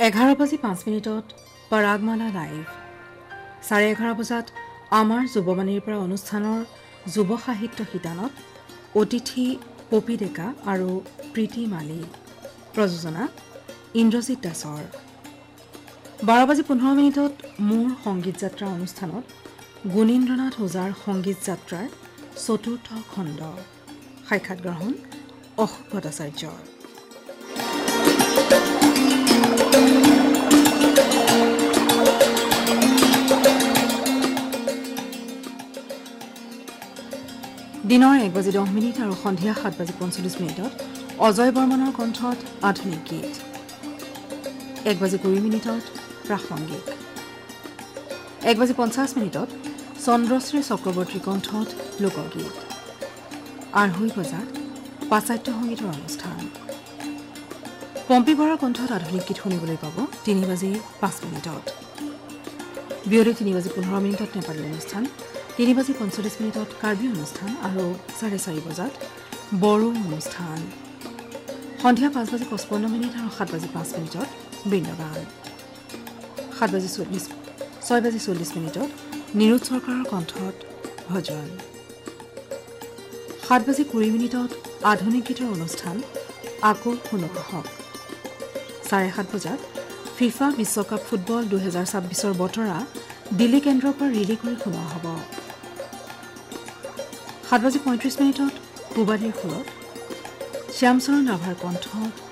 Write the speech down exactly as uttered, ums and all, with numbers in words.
এঘাৰ বাজি পাঁচ মিনিটত পৰাগমালা লাইভ চাৰে এঘাৰ বজাত আমাৰ যুৱবাণীৰ পৰা অনুষ্ঠানৰ যুৱ সাহিত্য শিতানত অতিথি পপী ডেকা আৰু প্ৰীতি মালী প্ৰযোজনা ইন্দ্ৰজিৎ দাসৰ বাৰ বাজি পোন্ধৰ মিনিটত মোৰ সংগীত যাত্ৰা অনুষ্ঠানত গুণীন্দ্ৰনাথ ওজাৰ সংগীত যাত্ৰাৰ চতুৰ্থ খণ্ড সাক্ষাৎ গ্ৰহণ অশোক ভট্টাচাৰ্য দিনৰ এক বাজি দহ মিনিট আৰু সন্ধিয়া সাত বাজি পঞ্চল্লিছ মিনিটত অজয় বৰ্মনৰ কণ্ঠত আধুনিক গীত এক বাজি কুৰি মিনিটত প্ৰাসংগিক এক বাজি পঞ্চাছ মিনিটত চন্দ্ৰশ্ৰী চক্ৰৱৰ্তীৰ কণ্ঠত লোকগীত আঢ়ৈ বজাত পাশ্চাত্য সংগীতৰ অনুষ্ঠান পম্পী বৰাৰ কণ্ঠত আধুনিক গীত শুনিবলৈ পাব তিনি বাজি পাঁচ মিনিটত বিয়লি তিনি বাজি পোন্ধৰ মিনিটত নেপালী অনুষ্ঠান তিনি বাজি পঞ্চল্লিছ মিনিটত কাৰ্বি অনুষ্ঠান আৰু চাৰে চাৰি বজাত বড়ো অনুষ্ঠান সন্ধিয়া পাঁচ বাজি পঁচপন্ন মিনিট আৰু সাত বাজি পাঁচ মিনিটত বৃন্দাবান সাত বাজি চল্লিছ ছয় বাজি চল্লিছ মিনিটত নিৰোদ চৰকাৰৰ কণ্ঠত ভজন সাত বাজি কুৰি মিনিটত আধুনিক গীতৰ অনুষ্ঠান আকৌ শুনো আহক চাৰে সাত বজাত ফিফা বিশ্বকাপ ফুটবল দুহেজাৰ ছাব্বিছৰ বতৰা দিল্লী কেন্দ্ৰৰ পৰা ৰিলি কৰি শুনোৱা হ'ব সাত বাজি পঁয়ত্ৰিছ মিনিটত পূবালীৰ সুৰত শ্যামচৰণ ৰাভাৰ কণ্ঠত